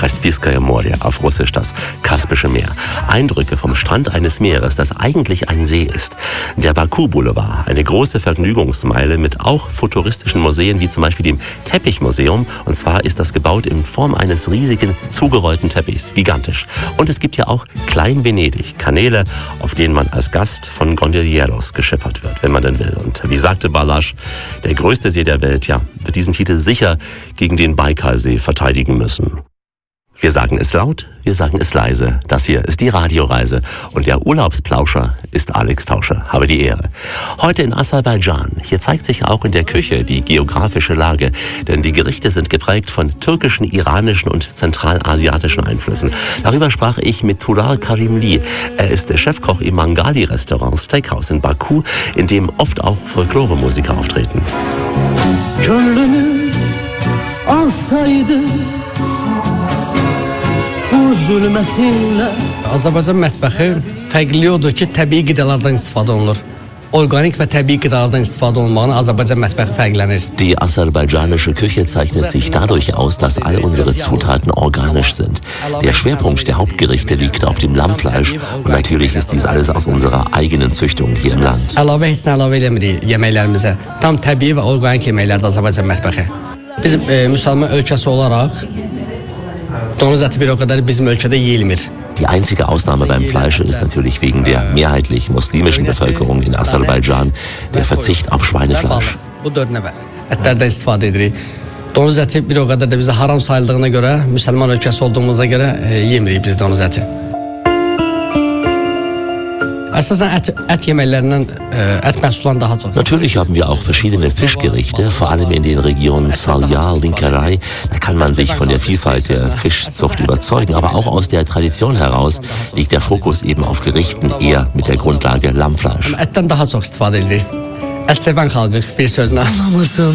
Kaspiskaya Morje, auf Russisch das Kaspische Meer. Eindrücke vom Strand eines Meeres, das eigentlich ein See ist. Der Baku-Boulevard, eine große Vergnügungsmeile mit auch futuristischen Museen, wie zum Beispiel dem Teppichmuseum. Und zwar ist das gebaut in Form eines riesigen, zugerollten Teppichs. Gigantisch. Und es gibt ja auch Klein-Venedig, Kanäle, auf denen man als Gast von Gondolieros geschippert wird, wenn man denn will. Und wie sagte Balázs, der größte See der Welt, ja, wird diesen Titel sicher gegen den Baikalsee verteidigen müssen. Wir sagen es laut, wir sagen es leise. Das hier ist die Radioreise und der Urlaubsplauscher ist Alex Tauscher. Habe die Ehre. Heute in Aserbaidschan. Hier zeigt sich auch in der Küche die geografische Lage, denn die Gerichte sind geprägt von türkischen, iranischen und zentralasiatischen Einflüssen. Darüber sprach ich mit Tural Karimli. Er ist der Chefkoch im Mangali-Restaurant Steakhouse in Baku, in dem oft auch Folklore-Musiker auftreten. Azərbaycan mətbəxi fərqli odur ki, təbii qidalardan istifadə olunur. Organik ve tabii gıdalardan istifadə olmağına Azerbaycan mətbəxi fərqlənir. Die aserbaidschanische Küche zeichnet sich dadurch aus, dass all unsere Zutaten organisch sind. Der Schwerpunkt der Hauptgerichte liegt auf dem Lammfleisch und natürlich ist dies alles aus unserer eigenen Züchtung hier im Land. Əlavə heç nə əlavə eləmirik yeməklərimizə. Tam təbii və organik yeməklərdir Azərbaycan mətbəxi. Biz müsəlman ölkəsi olaraq donuz əti bir o kadar bizim ülkede yeyilmir. Die einzige Ausnahme beim Fleisch ist natürlich wegen der mehrheitlich muslimischen Bevölkerung in Aserbaidschan der Verzicht auf Schweinefleisch. Bu dörd nəvə ətlərdən istifadə edirik. Donuz əti bir o kadar da bize haram sayıldığına göre, müsəlman ölkəsi olduğumuza göre yemirik biz donuz əti. Natürlich haben wir auch verschiedene Fischgerichte, vor allem in den Regionen Salya, Linkerai. Da kann man sich von der Vielfalt der Fischzucht überzeugen, aber auch aus der Tradition heraus liegt der Fokus eben auf Gerichten eher mit der Grundlage Lammfleisch.